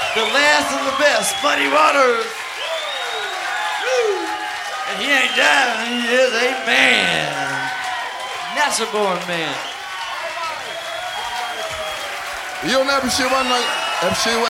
the last and the best, Muddy Waters. Woo. And he ain't down, he is a man. NASA-born man. You know, if she want